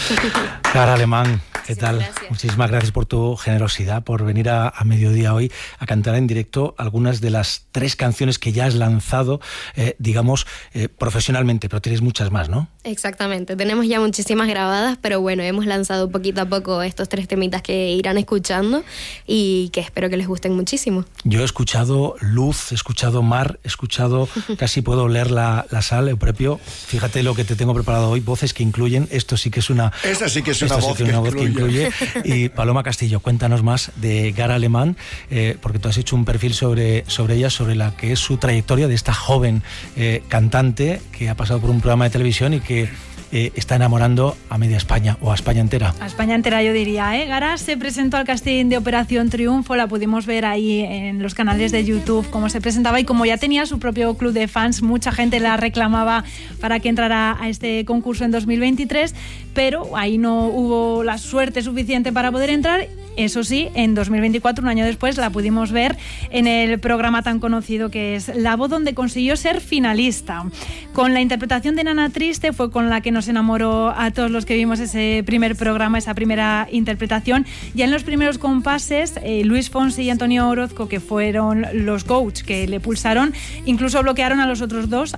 Gara Alemán, ¿qué tal? Gracias. Muchísimas gracias por tu generosidad, por venir a mediodía hoy a cantar en directo algunas de las 3 canciones que ya has lanzado, profesionalmente, pero tienes muchas más, ¿no? Exactamente, tenemos ya muchísimas grabadas, pero bueno, hemos lanzado poquito a poco estos 3 temitas que irán escuchando y que espero que les gusten muchísimo. Yo he escuchado luz, he escuchado mar, he escuchado, casi puedo oler la sal, el propio. Fíjate lo que te tengo preparado hoy, voces que incluyen, esto sí que es una... Esa sí que es una voz que incluye. Y Paloma Castillo, cuéntanos más de Gara Alemán, porque tú has hecho un perfil sobre ella, sobre la que es su trayectoria de esta joven cantante que ha pasado por un programa de televisión y que está enamorando a media España, o a España entera. A España entera, yo diría, ¿eh? Gara se presentó al casting de Operación Triunfo, la pudimos ver ahí en los canales de YouTube cómo se presentaba, y como ya tenía su propio club de fans, mucha gente la reclamaba para que entrara a este concurso en 2023, pero ahí no hubo la suerte suficiente para poder entrar. Eso sí, en 2024, un año después, la pudimos ver en el programa tan conocido que es La Voz, donde consiguió ser finalista. Con la interpretación de Nana Triste fue con la que nos enamoró a todos los que vimos ese primer programa, esa primera interpretación. Ya en los primeros compases, Luis Fonsi y Antonio Orozco, que fueron los coach que le pulsaron, incluso bloquearon a los otros 2